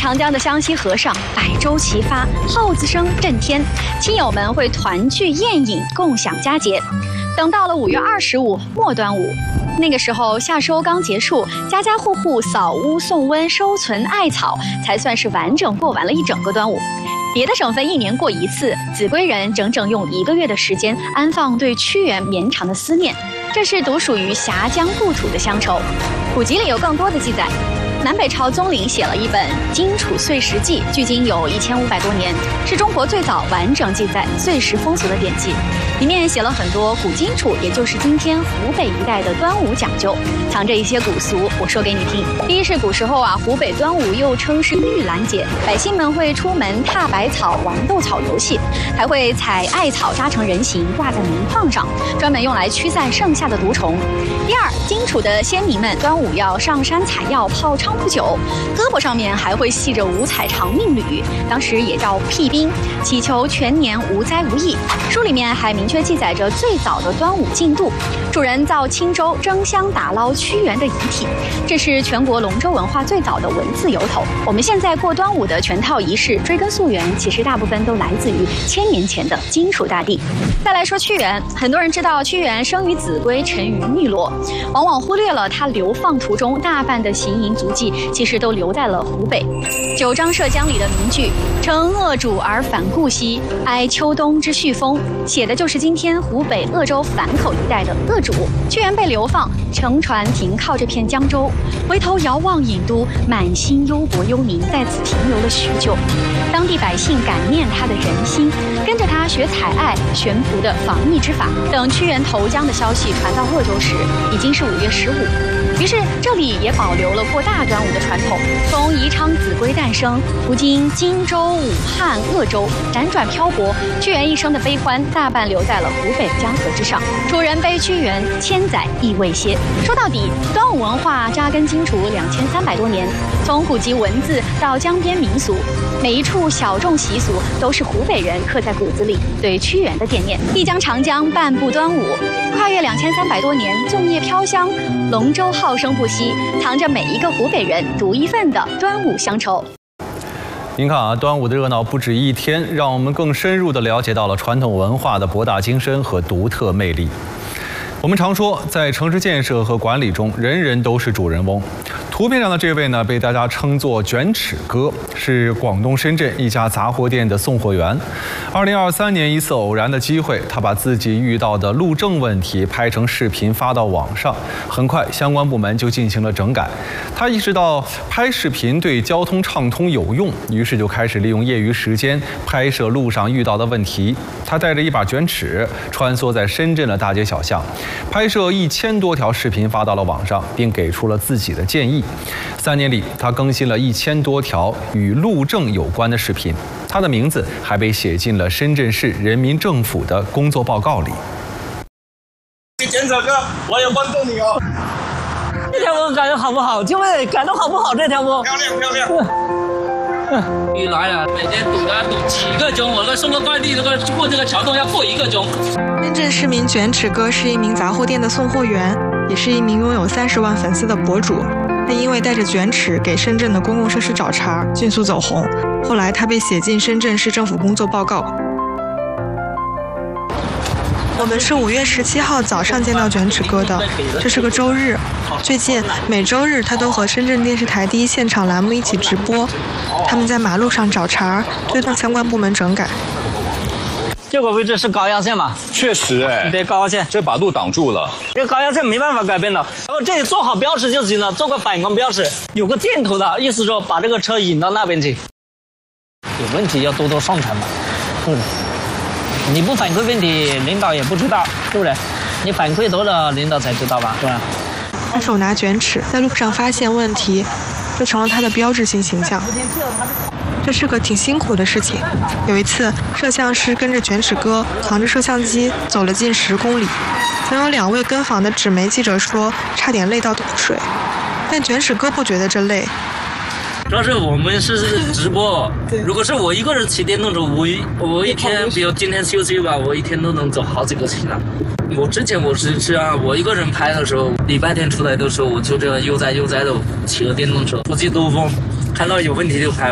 长江的湘西河上，百舟齐发，号子声震天，亲友们会团聚宴饮，共享佳节。等到了5月25末端午，那个时候夏收刚结束，家家户户扫屋送温，收存艾草，才算是完整过完了一整个端午。别的省份1年过一次，秭归人整整用1个月的时间安放对屈原绵长的思念，这是独属于峡江故土的乡愁。古籍里有更多的记载。南北朝宗陵写了一本《荆楚岁时记》，距今有1500多年，是中国最早完整记载岁时风俗的典籍。里面写了很多古荆楚，也就是今天湖北一带的端午讲究，藏着一些古俗，我说给你听。第一是古时候湖北端午又称是玉兰节，百姓们会出门踏百草、玩斗草游戏，还会采艾草扎成人形挂在门框上，专门用来驱散盛夏的毒虫。第二，荆楚的先民们端午要上山采药、泡菖蒲酒，胳膊上面还会系着5彩长命缕，当时也叫辟冰，祈求全年无灾无疫。书里面还明确记载着最早的端午进度，主人造青舟争相打捞屈原的遗体，这是全国龙舟文化最早的文字由头。我们现在过端午的全套仪式，追根溯源，其实大部分都来自于1000年前的荆楚大地。再来说屈原，很多人知道屈原生于秭归，沉于汨罗，往往忽略了他流放途中大半的行吟足迹，其实都留在了湖北。九章涉江里的名句“乘恶主而返故兮，哀秋冬之煦风”，写的就是今天湖北鄂州樊口一带的恶主。屈原被流放，乘船停靠这片江州，回头遥望郢都，满心忧国忧民，在此停留了许久。当地百姓感念他的仁心，跟着他学采艾、悬浮的防疫之法。等屈原投江的消息传到鄂州时，已经是5月15。于是这里也保留了过大端午的传统。从宜昌秭归诞生，如今荆州、武汉、鄂州辗转漂泊，屈原一生的悲欢大半留在了湖北江河之上。楚人悲屈原，千载亦未歇。说到底，端午文化扎根荆楚2300多年，从古籍文字到江边民俗，每一处小众习俗都是湖北人刻在骨子里对屈原的惦念。一江长江半部端午，跨越2300多年，粽叶飘香，龙舟号声不息，藏着每一个湖北人独一份的端午乡愁。 您看端午的热闹不止一天，让我们更深入地了解到了传统文化的博大精深和独特魅力。我们常说，在城市建设和管理中，人人都是主人翁。图片上的这位呢，被大家称作卷尺哥，是广东深圳一家杂货店的送货员。2023年一次偶然的机会，他把自己遇到的路政问题拍成视频发到网上，很快相关部门就进行了整改。他意识到拍视频对交通畅通有用，于是就开始利用业余时间拍摄路上遇到的问题。他带着一把卷尺，穿梭在深圳的大街小巷，拍摄1000多条视频发到了网上，并给出了自己的建议。3年里，他更新了1000多条与路政有关的视频，他的名字还被写进了深圳市人民政府的工作报告里。 检测哥，我要帮助你哦。 这条路改得好不好？就问改得好不好？这条路漂亮漂亮。 雨来了，每天堵几个钟，我送个快递，过这个桥洞要过1个钟。 深圳市民卷尺哥是一名杂货店的送货员，也是一名拥有30万粉丝的博主。他因为带着卷尺给深圳的公共设施找茬，迅速走红。后来他被写进深圳市政府工作报告。我们是5月17号早上见到卷尺哥的，这是个周日。最近每周日他都和深圳电视台第一现场栏目一起直播，他们在马路上找茬，推动相关部门整改。 这个位置是高压线嘛？ 确实哎， 对，高压线， 这把路挡住了。 这个高压线没办法改变的，然后这里做好标识就行了，做个反光标识，有个箭头的意思说把这个车引到那边去。有问题要多多上传嘛，是不是？你不反馈问题，领导也不知道，是不是？你反馈多了，领导才知道吧，是吧？ 他手拿卷尺，在路上发现问题，就成了他的标志性形象。这是个挺辛苦的事情。有一次，摄像师跟着卷尺哥扛着摄像机走了近10公里，曾有2位跟访的纸媒记者说，差点累到吐水，但卷尺哥不觉得这累。 主要是我们是直播，如果是我一个人骑电动车，我一天，比如今天休息吧，我一天都能走好几个骑了。我之前我是这样，我一个人拍的时候，礼拜天出来的时候，我就这样悠哉悠哉的骑个电动车，出去兜风，看到有问题就拍。